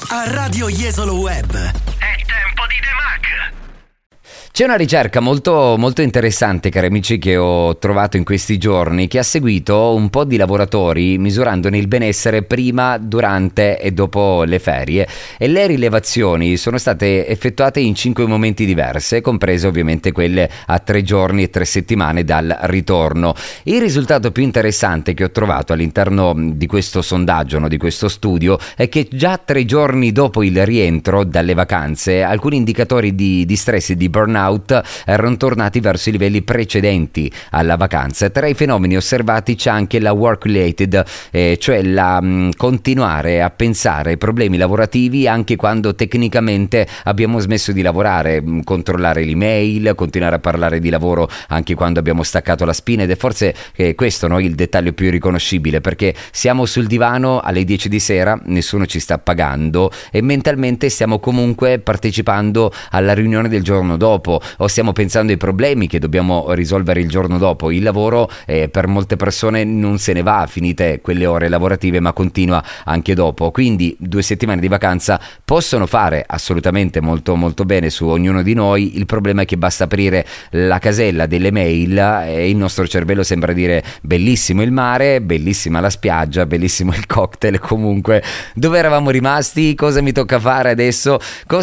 a Radio Jesolo Web. È tempo di The Mac. C'è una ricerca molto, molto interessante, cari amici, che ho trovato in questi giorni, che ha seguito un po' di lavoratori misurandone il benessere prima, durante e dopo le ferie, e le rilevazioni sono state effettuate in 5 momenti diverse, comprese ovviamente quelle a 3 giorni e 3 settimane dal ritorno. Il risultato più interessante che ho trovato all'interno di questo sondaggio, di questo studio, è che già 3 giorni dopo il rientro dalle vacanze alcuni indicatori di stress e di burnout erano tornati verso i livelli precedenti alla vacanza. Tra i fenomeni osservati c'è anche la work related, cioè la continuare a pensare ai problemi lavorativi anche quando tecnicamente abbiamo smesso di lavorare, controllare l'email, continuare a parlare di lavoro anche quando abbiamo staccato la spina, ed è forse questo il dettaglio più riconoscibile, perché siamo sul divano alle 10 di sera, nessuno ci sta pagando e mentalmente stiamo comunque partecipando alla riunione del giorno dopo, o stiamo pensando ai problemi che dobbiamo risolvere il giorno dopo. Il lavoro per molte persone non se ne va finite quelle ore lavorative, ma continua anche dopo. Quindi 2 settimane di vacanza possono fare assolutamente molto molto bene su ognuno di noi. Il problema è che basta aprire la casella delle mail e il nostro cervello sembra dire: bellissimo il mare, bellissima la spiaggia, bellissimo il cocktail, comunque dove eravamo rimasti, cosa mi tocca fare adesso,